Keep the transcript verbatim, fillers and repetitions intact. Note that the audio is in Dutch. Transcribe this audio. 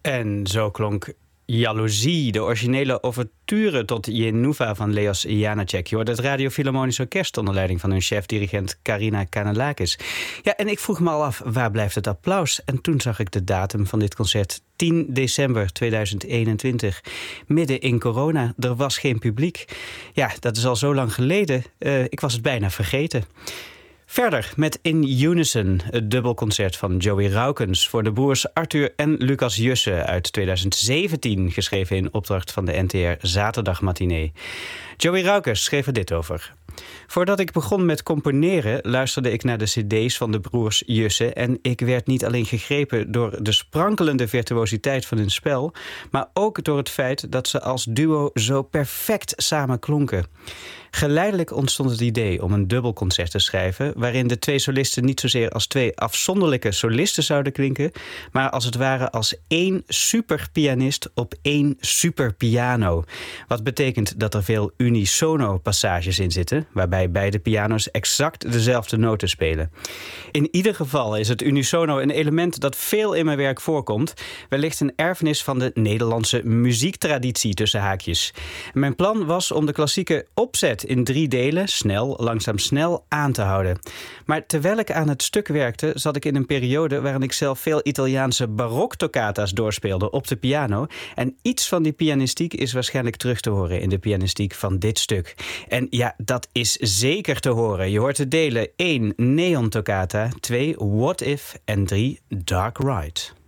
En zo klonk Jaloezie, de originele ouverture tot Jenufa van Leos Janáček. Je hoorde het Radio Philharmonisch Orkest onder leiding van hun chef-dirigent Karina Kanellakis. Ja, en ik vroeg me al af, waar blijft het applaus? En toen zag ik de datum van dit concert, tien december tweeduizend eenentwintig. Midden in corona, er was geen publiek. Ja, dat is al zo lang geleden. Uh, ik was het bijna vergeten. Verder met In Unison, het dubbelconcert van Joey Raukens voor de broers Arthur en Lucas Jussen uit tweeduizend zeventien, geschreven in opdracht van de N T R Zaterdagmatinee. Joey Raukens schreef er dit over. Voordat ik begon met componeren, luisterde ik naar de cd's van de broers Jussen en ik werd niet alleen gegrepen door de sprankelende virtuositeit van hun spel, maar ook door het feit dat ze als duo zo perfect samen klonken. Geleidelijk ontstond het idee om een dubbelconcert te schrijven, waarin de twee solisten niet zozeer als twee afzonderlijke solisten zouden klinken, maar als het ware als één superpianist op één superpiano. Wat betekent dat er veel unisono passages in zitten, waarbij beide piano's exact dezelfde noten spelen. In ieder geval is het unisono een element dat veel in mijn werk voorkomt, wellicht een erfenis van de Nederlandse muziektraditie tussen haakjes. En mijn plan was om de klassieke opzet in drie delen, snel, langzaam, snel, aan te houden. Maar terwijl ik aan het stuk werkte, zat ik in een periode waarin ik zelf veel Italiaanse baroktoccatas doorspeelde op de piano. En iets van die pianistiek is waarschijnlijk terug te horen in de pianistiek van dit stuk. En ja, dat is zeker te horen. Je hoort de delen één Neon Toccata, twee What If en drie Dark Ride.